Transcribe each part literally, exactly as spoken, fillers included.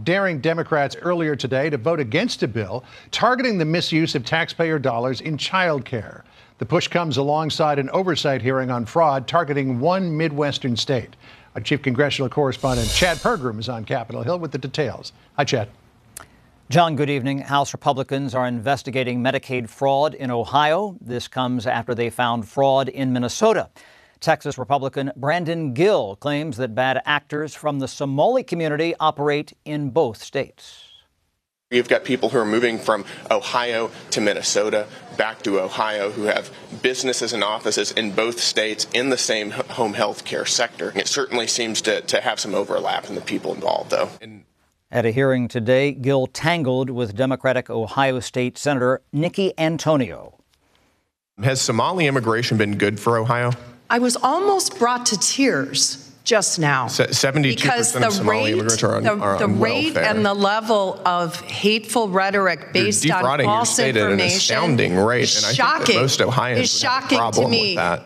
Trump daring Democrats earlier today to vote against a bill targeting the misuse of taxpayer dollars in child care. The push comes alongside an oversight hearing on fraud targeting one Midwestern state. Our chief congressional correspondent Chad Pergram is on Capitol Hill with the details. Hi, Chad. John, good evening. House Republicans are investigating Medicaid fraud in Ohio. This comes after they found fraud in Minnesota. Texas Republican Brandon Gill claims that bad actors from the Somali community operate in both states. You've got people who are moving from Ohio to Minnesota, back to Ohio, who have businesses and offices in both states in the same home health care sector. It certainly seems to, to have some overlap in the people involved, though. And At a hearing today, Gill tangled with Democratic Ohio State Senator Nikki Antonio. Has Somali immigration been good for Ohio? I was almost brought to tears just now. seventy-two percent of Somali immigrants are on, the, are on the rate welfare. and the level of hateful rhetoric based You're on defrauding your false state at an information astounding rate, and I shocking. think that most Ohioans is would have a shocking problem to me. with that.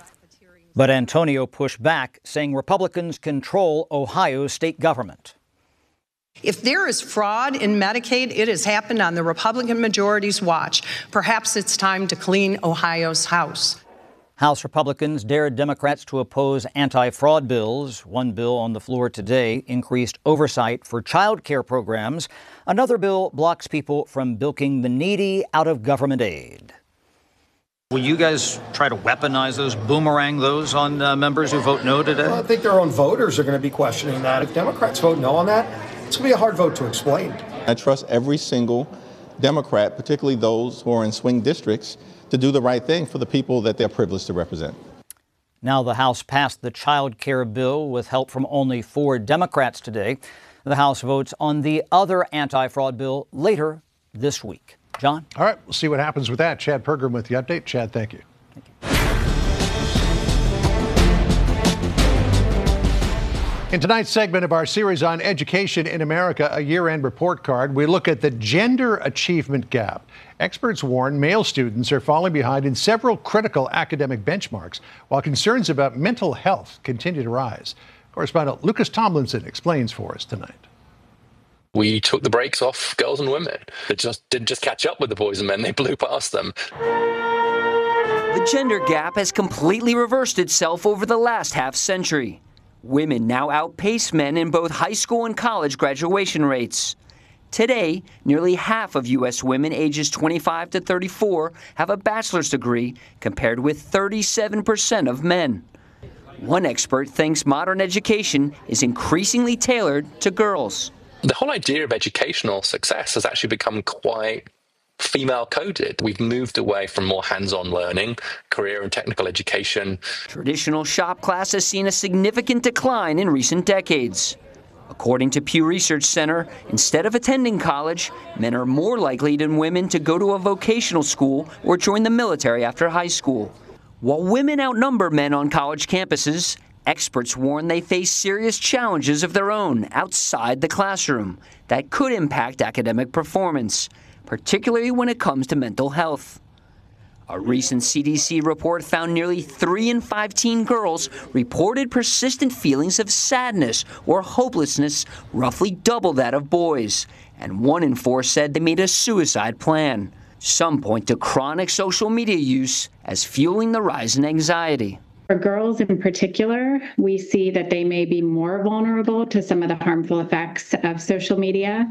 But Antonio pushed back, saying Republicans control Ohio's state government. If there is fraud in Medicaid, it has happened on the Republican majority's watch. Perhaps it's time to clean Ohio's house. House Republicans dared Democrats to oppose anti-fraud bills. One bill on the floor today increased oversight for child care programs. Another bill blocks people from bilking the needy out of government aid. Will you guys try to weaponize those, boomerang those on uh, members who vote no today? Well, I think their own voters are going to be questioning that. If Democrats vote no on that, it's going to be a hard vote to explain. I trust every single Democrat, particularly those who are in swing districts, to do the right thing for the people that they're privileged to represent. Now the House passed the child care bill with help from only four Democrats today. The House votes on the other anti-fraud bill later this week. John? All right, we'll see what happens with that. Chad Pergram with the update. Chad, thank you. Thank you. In tonight's segment of our series on education in America, a year-end report card, we look at the gender achievement gap. Experts warn male students are falling behind in several critical academic benchmarks, while concerns about mental health continue to rise. Correspondent Lucas Tomlinson explains for us tonight. We took the brakes off girls and women. They just didn't just catch up with the boys and men, they blew past them. The gender gap has completely reversed itself over the last half century. Women now outpace men in both high school and college graduation rates. Today, nearly half of U S women ages twenty-five to thirty-four have a bachelor's degree, compared with thirty-seven percent of men. One expert thinks modern education is increasingly tailored to girls. The whole idea of educational success has actually become quite female-coded. We've moved away from more hands-on learning, career and technical education. Traditional shop class has seen a significant decline in recent decades. According to Pew Research Center, instead of attending college, men are more likely than women to go to a vocational school or join the military after high school. While women outnumber men on college campuses, experts warn they face serious challenges of their own outside the classroom that could impact academic performance, particularly when it comes to mental health. A recent C D C report found nearly three in five teen girls reported persistent feelings of sadness or hopelessness, roughly double that of boys, and one in four said they made a suicide plan. Some point to chronic social media use as fueling the rise in anxiety. For girls in particular, we see that they may be more vulnerable to some of the harmful effects of social media.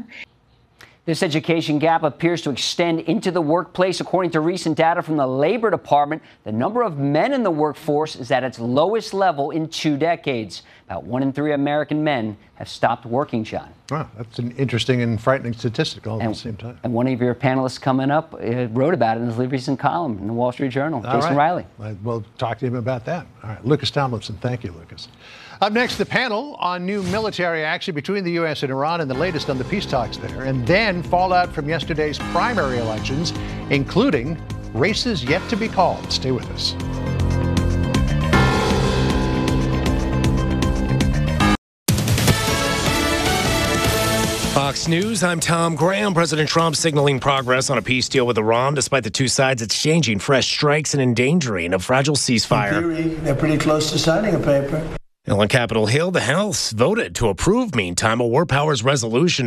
This education gap appears to extend into the workplace. According to recent data from the Labor Department, the number of men in the workforce is at its lowest level in two decades. About one in three American men have stopped working, John. Wow, that's an interesting and frightening statistic all and, at the same time. And one of your panelists coming up uh, wrote about it in his recent column in the Wall Street Journal, all Jason right. Riley. I, we'll talk to him about that. All right, Lucas Tomlinson, thank you, Lucas. Up next, the panel on new military action between the U S and Iran and the latest on the peace talks there, and then fallout from yesterday's primary elections, including races yet to be called. Stay with us. Fox News, I'm Tom Graham. President Trump signaling progress on a peace deal with Iran, despite the two sides exchanging fresh strikes and endangering a fragile ceasefire. In theory, they're pretty close to signing a paper. On Capitol Hill, the House voted to approve, meantime, a war powers resolution